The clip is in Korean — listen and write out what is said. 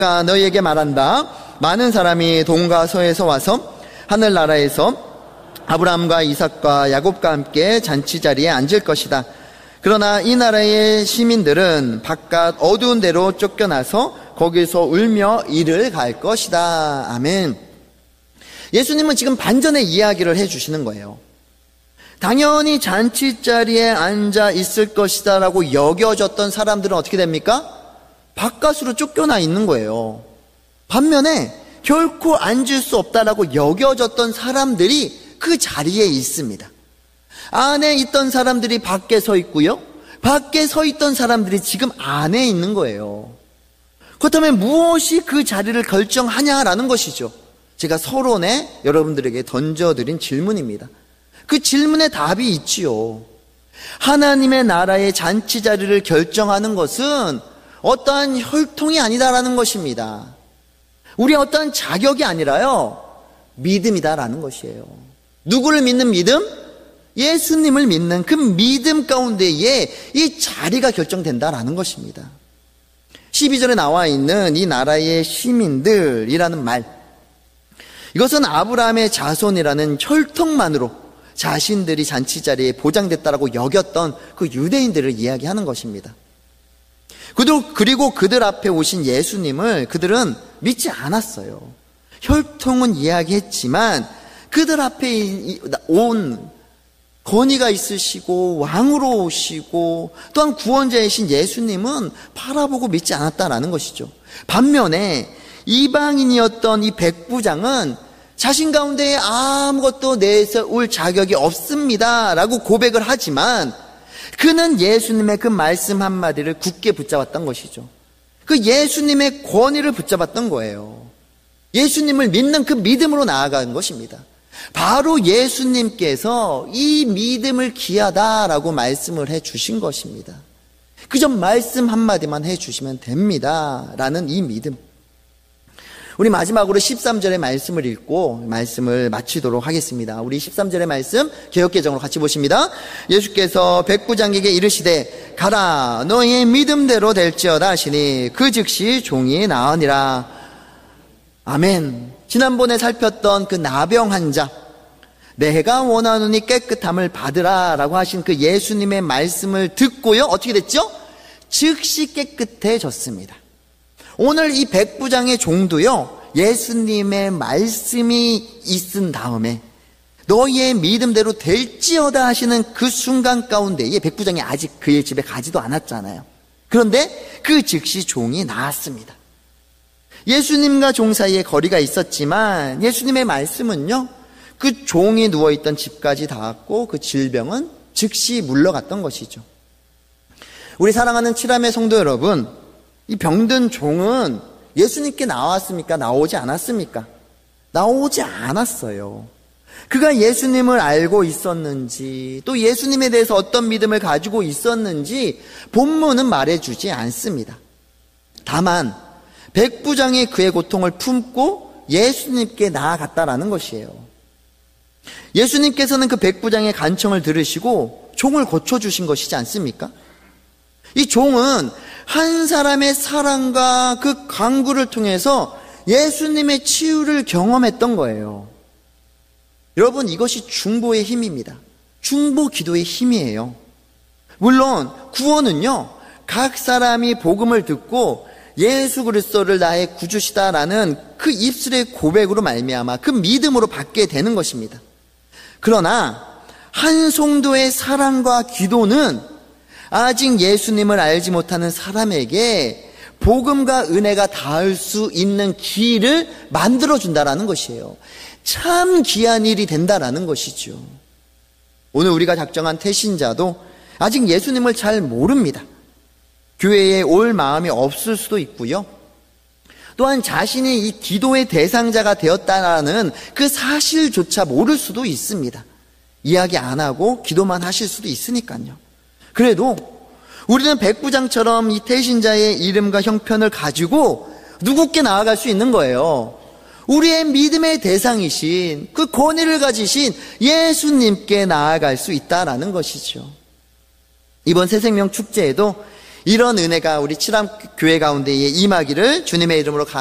내가 너희에게 말한다. 많은 사람이 동과 서에서 와서 하늘나라에서 아브라함과 이삭과 야곱과 함께 잔치자리에 앉을 것이다. 그러나 이 나라의 시민들은 바깥 어두운 데로 쫓겨나서 거기서 울며 이를 갈 것이다. 아멘. 예수님은 지금 반전의 이야기를 해주시는 거예요. 당연히 잔치자리에 앉아 있을 것이다 라고 여겨졌던 사람들은 어떻게 됩니까? 바깥으로 쫓겨나 있는 거예요. 반면에 결코 앉을 수 없다라고 여겨졌던 사람들이 그 자리에 있습니다. 안에 있던 사람들이 밖에 서 있고요, 밖에 서 있던 사람들이 지금 안에 있는 거예요. 그렇다면 무엇이 그 자리를 결정하냐라는 것이죠. 제가 서론에 여러분들에게 던져드린 질문입니다. 그 질문에 답이 있지요. 하나님의 나라의 잔치 자리를 결정하는 것은 어떠한 혈통이 아니다라는 것입니다. 우리의 어떠한 자격이 아니라요, 믿음이다라는 것이에요. 누구를 믿는 믿음? 예수님을 믿는 그 믿음 가운데에 이 자리가 결정된다라는 것입니다. 12절에 나와 있는 이 나라의 시민들이라는 말, 이것은 아브라함의 자손이라는 혈통만으로 자신들이 잔치자리에 보장됐다라고 여겼던 그 유대인들을 이야기하는 것입니다. 그리고 그들 앞에 오신 예수님을 그들은 믿지 않았어요. 혈통은 이야기했지만 그들 앞에 온 권위가 있으시고 왕으로 오시고 또한 구원자이신 예수님은 바라보고 믿지 않았다라는 것이죠. 반면에 이방인이었던 이 백부장은 자신 가운데 아무것도 내세울 자격이 없습니다 라고 고백을 하지만 그는 예수님의 그 말씀 한마디를 굳게 붙잡았던 것이죠. 그 예수님의 권위를 붙잡았던 거예요. 예수님을 믿는 그 믿음으로 나아간 것입니다. 바로 예수님께서 이 믿음을 귀하다라고 말씀을 해주신 것입니다. 그저 말씀 한마디만 해주시면 됩니다 라는 이 믿음. 우리 마지막으로 13절의 말씀을 읽고 말씀을 마치도록 하겠습니다. 우리 13절의 말씀 개역개정으로 같이 보십니다. 예수께서 백부장에게 이르시되 가라, 너의 믿음대로 될지어다 하시니 그 즉시 종이 나으니라. 아멘. 지난번에 살폈던 그 나병 환자, 내가 원하노니 깨끗함을 받으라 라고 하신 그 예수님의 말씀을 듣고요, 어떻게 됐죠? 즉시 깨끗해졌습니다. 오늘 이 백부장의 종도요, 예수님의 말씀이 있은 다음에 너희의 믿음대로 될지어다 하시는 그 순간 가운데에 백부장이 아직 그의 집에 가지도 않았잖아요. 그런데 그 즉시 종이 나았습니다. 예수님과 종 사이에 거리가 있었지만 예수님의 말씀은요, 그 종이 누워있던 집까지 닿았고 그 질병은 즉시 물러갔던 것이죠. 우리 사랑하는 칠함의 성도 여러분, 이 병든 종은 예수님께 나왔습니까? 나오지 않았습니까? 나오지 않았어요. 그가 예수님을 알고 있었는지, 또 예수님에 대해서 어떤 믿음을 가지고 있었는지 본문은 말해주지 않습니다. 다만 백부장이 그의 고통을 품고 예수님께 나아갔다라는 것이에요. 예수님께서는 그 백부장의 간청을 들으시고 종을 고쳐주신 것이지 않습니까? 이 종은 한 사람의 사랑과 그 간구를 통해서 예수님의 치유를 경험했던 거예요. 여러분, 이것이 중보의 힘입니다. 중보 기도의 힘이에요. 물론 구원은요, 각 사람이 복음을 듣고 예수 그리스도를 나의 구주시다라는 그 입술의 고백으로 말미암아 그 믿음으로 받게 되는 것입니다. 그러나 한 성도의 사랑과 기도는 아직 예수님을 알지 못하는 사람에게 복음과 은혜가 닿을 수 있는 길을 만들어준다라는 것이에요. 참 귀한 일이 된다라는 것이죠. 오늘 우리가 작정한 태신자도 아직 예수님을 잘 모릅니다. 교회에 올 마음이 없을 수도 있고요, 또한 자신이 이 기도의 대상자가 되었다는 그 사실조차 모를 수도 있습니다. 이야기 안 하고 기도만 하실 수도 있으니까요. 그래도 우리는 백부장처럼 이 태신자의 이름과 형편을 가지고 누구께 나아갈 수 있는 거예요. 우리의 믿음의 대상이신 그 권위를 가지신 예수님께 나아갈 수 있다라는 것이죠. 이번 새생명 축제에도 이런 은혜가 우리 칠암교회 가운데에 임하기를 주님의 이름으로